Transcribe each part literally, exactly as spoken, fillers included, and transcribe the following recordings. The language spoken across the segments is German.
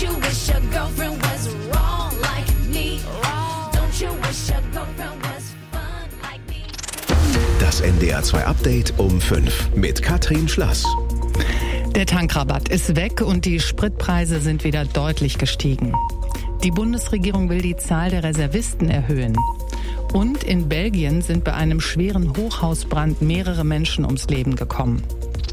you wish your girlfriend was wrong like me? Don't you wish your girlfriend was fun like me? Das N D R zwei Update um fünf mit Katrin Schlass. Der Tankrabatt ist weg und die Spritpreise sind wieder deutlich gestiegen. Die Bundesregierung will die Zahl der Reservisten erhöhen. Und in Belgien sind bei einem schweren Hochhausbrand mehrere Menschen ums Leben gekommen.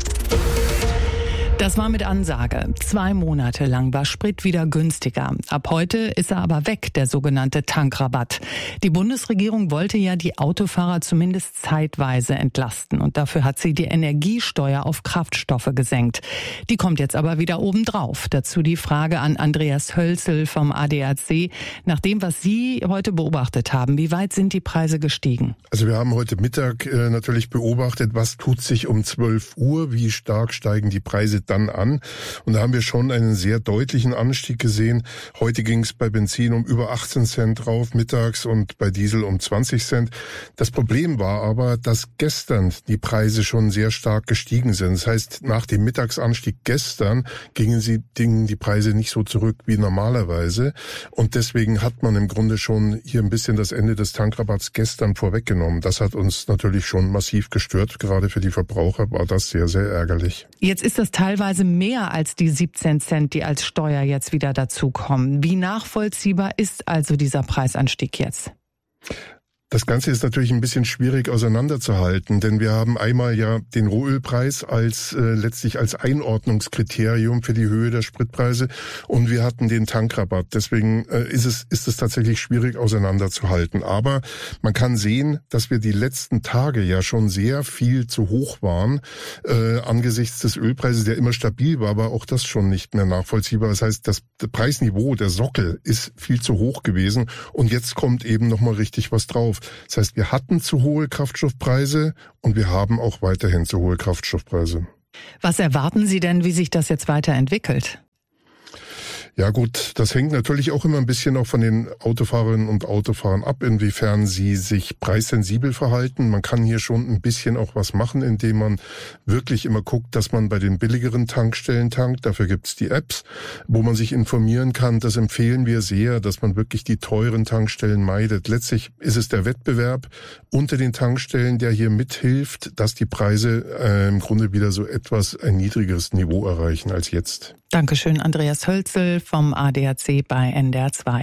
Das war mit Ansage. Zwei Monate lang war Sprit wieder günstiger. Ab heute ist er aber weg, der sogenannte Tankrabatt. Die Bundesregierung wollte ja die Autofahrer zumindest zeitweise entlasten. Und dafür hat sie die Energiesteuer auf Kraftstoffe gesenkt. Die kommt jetzt aber wieder obendrauf. Dazu die Frage an Andreas Hölzel vom A D A C. Nach dem, was Sie heute beobachtet haben, wie weit sind die Preise gestiegen? Also wir haben heute Mittag äh, natürlich beobachtet, was tut sich um zwölf Uhr, wie stark steigen die Preise dann an. Und da haben wir schon einen sehr deutlichen Anstieg gesehen. Heute ging es bei Benzin um über achtzehn Cent drauf mittags und bei Diesel um zwanzig Cent. Das Problem war aber, dass gestern die Preise schon sehr stark gestiegen sind. Das heißt, nach dem Mittagsanstieg gestern gingen, sie, gingen die Preise nicht so zurück wie normalerweise. Und deswegen hat man im Grunde schon hier ein bisschen das Ende des Tankrabatts gestern vorweggenommen. Das hat uns natürlich schon massiv gestört. Gerade für die Verbraucher war das sehr, sehr ärgerlich. Jetzt ist das teilweise mehr als die siebzehn Cent, die als Steuer jetzt wieder dazukommen. Wie nachvollziehbar ist also dieser Preisanstieg jetzt? Das Ganze ist natürlich ein bisschen schwierig auseinanderzuhalten, denn wir haben einmal ja den Rohölpreis als äh, letztlich als Einordnungskriterium für die Höhe der Spritpreise und wir hatten den Tankrabatt. Deswegen äh, ist es ist es tatsächlich schwierig auseinanderzuhalten. Aber man kann sehen, dass wir die letzten Tage ja schon sehr viel zu hoch waren äh, angesichts des Ölpreises, der immer stabil war, aber auch das schon nicht mehr nachvollziehbar. Das heißt, das Preisniveau, der Sockel, ist viel zu hoch gewesen und jetzt kommt eben nochmal richtig was drauf. Das heißt, wir hatten zu hohe Kraftstoffpreise und wir haben auch weiterhin zu hohe Kraftstoffpreise. Was erwarten Sie denn, wie sich das jetzt weiterentwickelt? Ja gut, das hängt natürlich auch immer ein bisschen auch von den Autofahrerinnen und Autofahrern ab, inwiefern sie sich preissensibel verhalten. Man kann hier schon ein bisschen auch was machen, indem man wirklich immer guckt, dass man bei den billigeren Tankstellen tankt. Dafür gibt's die Apps, wo man sich informieren kann. Das empfehlen wir sehr, dass man wirklich die teuren Tankstellen meidet. Letztlich ist es der Wettbewerb unter den Tankstellen, der hier mithilft, dass die Preise äh, im Grunde wieder so etwas ein niedrigeres Niveau erreichen als jetzt. Dankeschön, Andreas Hölzel vom A D A C bei N D R zwei.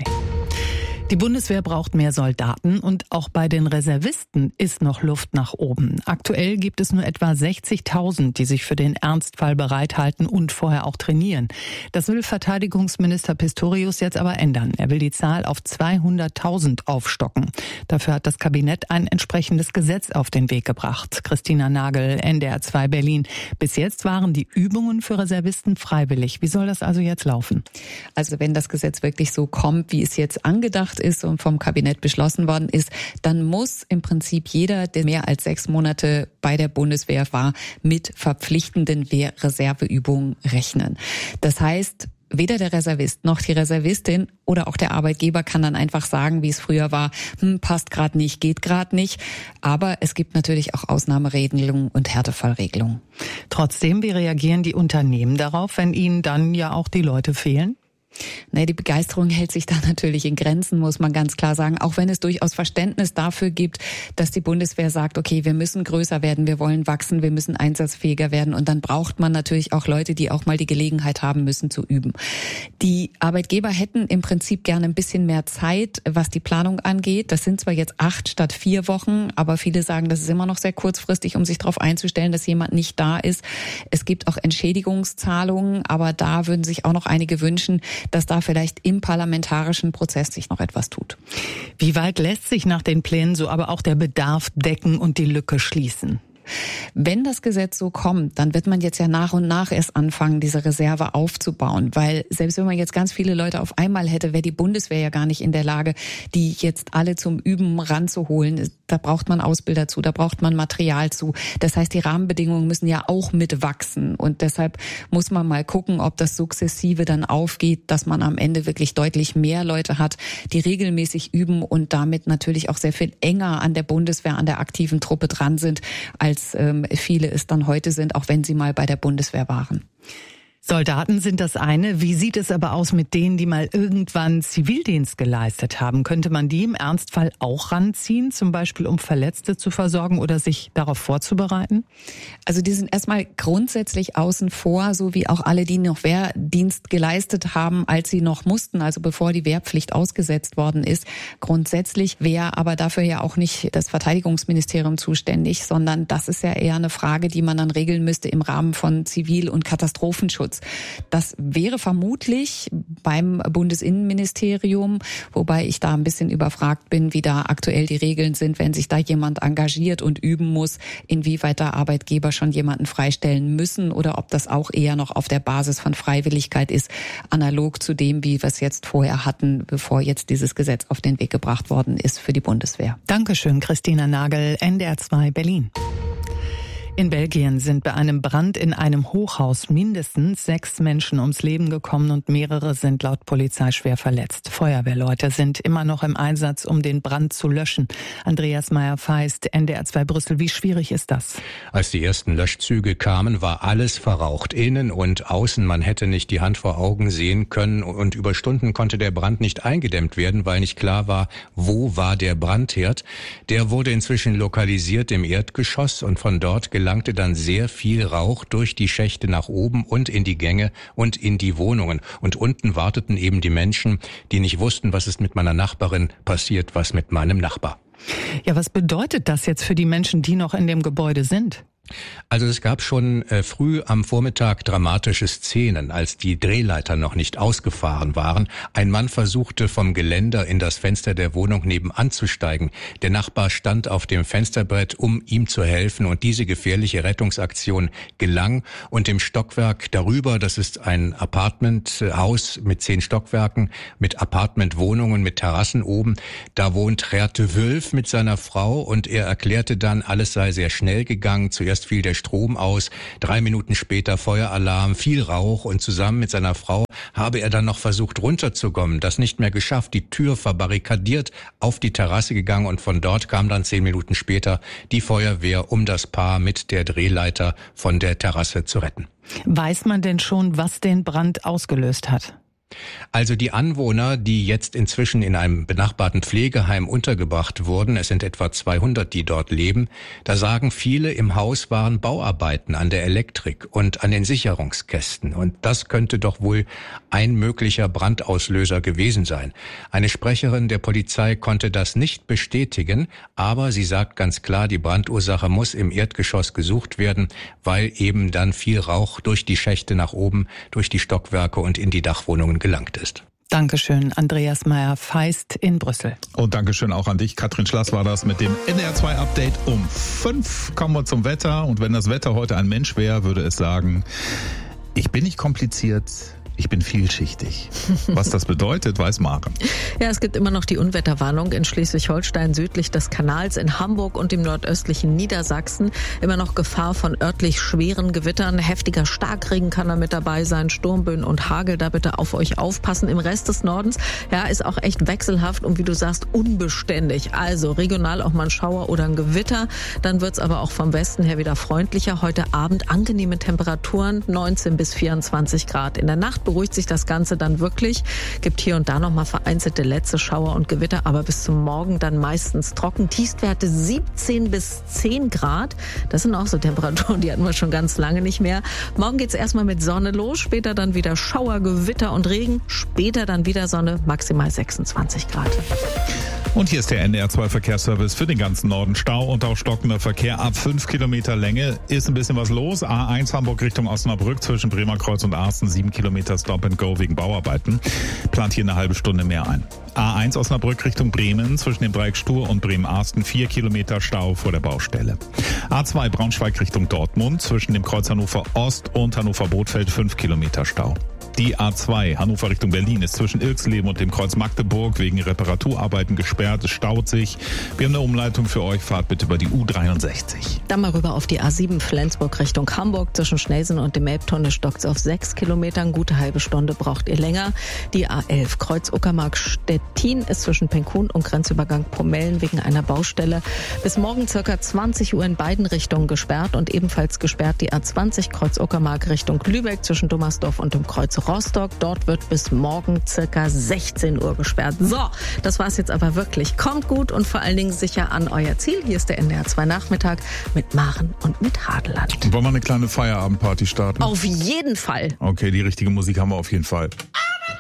Die Bundeswehr braucht mehr Soldaten und auch bei den Reservisten ist noch Luft nach oben. Aktuell gibt es nur etwa sechzigtausend, die sich für den Ernstfall bereithalten und vorher auch trainieren. Das will Verteidigungsminister Pistorius jetzt aber ändern. Er will die Zahl auf zweihunderttausend aufstocken. Dafür hat das Kabinett ein entsprechendes Gesetz auf den Weg gebracht. Christina Nagel, N D R zwei Berlin. Bis jetzt waren die Übungen für Reservisten freiwillig. Wie soll das also jetzt laufen? Also wenn das Gesetz wirklich so kommt, wie es jetzt angedacht ist und vom Kabinett beschlossen worden ist, dann muss im Prinzip jeder, der mehr als sechs Monate bei der Bundeswehr war, mit verpflichtenden Reserveübungen rechnen. Das heißt, weder der Reservist noch die Reservistin oder auch der Arbeitgeber kann dann einfach sagen, wie es früher war, hm, passt gerade nicht, geht gerade nicht. Aber es gibt natürlich auch Ausnahmeregelungen und Härtefallregelungen. Trotzdem, wie reagieren die Unternehmen darauf, wenn ihnen dann ja auch die Leute fehlen? Naja, die Begeisterung hält sich da natürlich in Grenzen, muss man ganz klar sagen. Auch wenn es durchaus Verständnis dafür gibt, dass die Bundeswehr sagt, okay, wir müssen größer werden, wir wollen wachsen, wir müssen einsatzfähiger werden. Und dann braucht man natürlich auch Leute, die auch mal die Gelegenheit haben müssen zu üben. Die Arbeitgeber hätten im Prinzip gerne ein bisschen mehr Zeit, was die Planung angeht. Das sind zwar jetzt acht statt vier Wochen, aber viele sagen, das ist immer noch sehr kurzfristig, um sich darauf einzustellen, dass jemand nicht da ist. Es gibt auch Entschädigungszahlungen, aber da würden sich auch noch einige wünschen, dass da vielleicht im parlamentarischen Prozess sich noch etwas tut. Wie weit lässt sich nach den Plänen so aber auch der Bedarf decken und die Lücke schließen? Wenn das Gesetz so kommt, dann wird man jetzt ja nach und nach erst anfangen, diese Reserve aufzubauen. Weil selbst wenn man jetzt ganz viele Leute auf einmal hätte, wäre die Bundeswehr ja gar nicht in der Lage, die jetzt alle zum Üben ranzuholen. Da braucht man Ausbilder zu, da braucht man Material zu. Das heißt, die Rahmenbedingungen müssen ja auch mitwachsen. Und deshalb muss man mal gucken, ob das sukzessive dann aufgeht, dass man am Ende wirklich deutlich mehr Leute hat, die regelmäßig üben und damit natürlich auch sehr viel enger an der Bundeswehr, an der aktiven Truppe dran sind, als ähm, viele es dann heute sind, auch wenn sie mal bei der Bundeswehr waren. Soldaten sind das eine. Wie sieht es aber aus mit denen, die mal irgendwann Zivildienst geleistet haben? Könnte man die im Ernstfall auch ranziehen, zum Beispiel um Verletzte zu versorgen oder sich darauf vorzubereiten? Also die sind erstmal grundsätzlich außen vor, so wie auch alle, die noch Wehrdienst geleistet haben, als sie noch mussten, also bevor die Wehrpflicht ausgesetzt worden ist. Grundsätzlich wäre aber dafür ja auch nicht das Verteidigungsministerium zuständig, sondern das ist ja eher eine Frage, die man dann regeln müsste im Rahmen von Zivil- und Katastrophenschutz. Das wäre vermutlich beim Bundesinnenministerium, wobei ich da ein bisschen überfragt bin, wie da aktuell die Regeln sind, wenn sich da jemand engagiert und üben muss, inwieweit da Arbeitgeber schon jemanden freistellen müssen oder ob das auch eher noch auf der Basis von Freiwilligkeit ist, analog zu dem, wie wir es jetzt vorher hatten, bevor jetzt dieses Gesetz auf den Weg gebracht worden ist für die Bundeswehr. Dankeschön, Christina Nagel, N D R zwei Berlin. In Belgien sind bei einem Brand in einem Hochhaus mindestens sechs Menschen ums Leben gekommen und mehrere sind laut Polizei schwer verletzt. Feuerwehrleute sind immer noch im Einsatz, um den Brand zu löschen. Andreas Meyer-Feist, N D R zwei Brüssel. Wie schwierig ist das? Als die ersten Löschzüge kamen, war alles verraucht. Innen und außen. Man hätte nicht die Hand vor Augen sehen können und über Stunden konnte der Brand nicht eingedämmt werden, weil nicht klar war, wo war der Brandherd. Der wurde inzwischen lokalisiert im Erdgeschoss und von dort gelangte dann sehr viel Rauch durch die Schächte nach oben und in die Gänge und in die Wohnungen. Und unten warteten eben die Menschen, die nicht wussten, was ist mit meiner Nachbarin passiert, was mit meinem Nachbar. Ja, was bedeutet das jetzt für die Menschen, die noch in dem Gebäude sind? Also es gab schon äh, früh am Vormittag dramatische Szenen, als die Drehleiter noch nicht ausgefahren waren. Ein Mann versuchte vom Geländer in das Fenster der Wohnung nebenan zu steigen. Der Nachbar stand auf dem Fensterbrett, um ihm zu helfen und diese gefährliche Rettungsaktion gelang. Und im Stockwerk darüber, das ist ein Apartmenthaus mit zehn Stockwerken, mit Apartmentwohnungen, mit Terrassen oben, da wohnt Gerte Wülf mit seiner Frau und er erklärte dann, alles sei sehr schnell gegangen. Zuerst fiel der Strom aus, drei Minuten später Feueralarm, viel Rauch und zusammen mit seiner Frau habe er dann noch versucht runterzukommen, das nicht mehr geschafft, die Tür verbarrikadiert, auf die Terrasse gegangen und von dort kam dann zehn Minuten später die Feuerwehr, um das Paar mit der Drehleiter von der Terrasse zu retten. Weiß man denn schon, was den Brand ausgelöst hat? Also die Anwohner, die jetzt inzwischen in einem benachbarten Pflegeheim untergebracht wurden, es sind etwa zweihundert, die dort leben, da sagen viele, im Haus waren Bauarbeiten an der Elektrik und an den Sicherungskästen. Und das könnte doch wohl ein möglicher Brandauslöser gewesen sein. Eine Sprecherin der Polizei konnte das nicht bestätigen, aber sie sagt ganz klar, die Brandursache muss im Erdgeschoss gesucht werden, weil eben dann viel Rauch durch die Schächte nach oben, durch die Stockwerke und in die Dachwohnungen gelangt ist. Dankeschön, Andreas Meyer-Feist in Brüssel. Und Dankeschön auch an dich, Katrin Schlass war das mit dem N D R zwei Update um fünf. Kommen wir zum Wetter. Und wenn das Wetter heute ein Mensch wäre, würde es sagen, ich bin nicht kompliziert, ich bin vielschichtig. Was das bedeutet, weiß Maren. Ja, es gibt immer noch die Unwetterwarnung in Schleswig-Holstein südlich des Kanals, in Hamburg und im nordöstlichen Niedersachsen. Immer noch Gefahr von örtlich schweren Gewittern. Heftiger Starkregen kann da mit dabei sein, Sturmböen und Hagel. Da bitte auf euch aufpassen. Im Rest des Nordens, ja, ist auch echt wechselhaft und wie du sagst, unbeständig. Also regional auch mal ein Schauer oder ein Gewitter. Dann wird's aber auch vom Westen her wieder freundlicher. Heute Abend angenehme Temperaturen, neunzehn bis vierundzwanzig Grad. In der Nacht beruhigt sich das Ganze dann wirklich. Gibt hier und da noch mal vereinzelte letzte Schauer und Gewitter, aber bis zum Morgen dann meistens trocken. Tiefstwerte siebzehn bis zehn Grad. Das sind auch so Temperaturen, die hatten wir schon ganz lange nicht mehr. Morgen geht's erstmal mit Sonne los, später dann wieder Schauer, Gewitter und Regen. Später dann wieder Sonne, maximal sechsundzwanzig Grad. Und hier ist der N D R zwei Verkehrsservice für den ganzen Norden. Stau und auch stockender Verkehr ab fünf Kilometer Länge. Ist ein bisschen was los. A eins Hamburg Richtung Osnabrück zwischen Bremerkreuz und Arsten. sieben Kilometer Stop and Go wegen Bauarbeiten. Plant hier eine halbe Stunde mehr ein. A eins Osnabrück Richtung Bremen zwischen dem Dreieck Stur und Bremen-Arsten. vier Kilometer Stau vor der Baustelle. A zwei Braunschweig Richtung Dortmund zwischen dem Kreuz Hannover Ost und Hannover Bothfeld. fünf Kilometer Stau. Die A zwei Hannover Richtung Berlin ist zwischen Ilksleben und dem Kreuz Magdeburg wegen Reparaturarbeiten gesperrt. gesperrt, es staut sich. Wir haben eine Umleitung für euch, fahrt bitte über die U dreiundsechzig. Dann mal rüber auf die A sieben Flensburg Richtung Hamburg. Zwischen Schnelsen und dem Elbtunnel stockt es auf sechs Kilometern. Gute halbe Stunde braucht ihr länger. Die A elf Kreuz Uckermark-Stettin ist zwischen Penkun und Grenzübergang Pomellen wegen einer Baustelle bis morgen circa zwanzig Uhr in beiden Richtungen gesperrt und ebenfalls gesperrt die A zwanzig Kreuz Uckermark Richtung Lübeck zwischen Dummersdorf und dem Kreuz Rostock. Dort wird bis morgen circa sechzehn Uhr gesperrt. So, das war's jetzt aber wirklich. Kommt gut und vor allen Dingen sicher an euer Ziel. Hier ist der N D R zwei Nachmittag mit Maren und mit Hadeland. Wollen wir eine kleine Feierabendparty starten? Auf jeden Fall. Okay, die richtige Musik haben wir auf jeden Fall.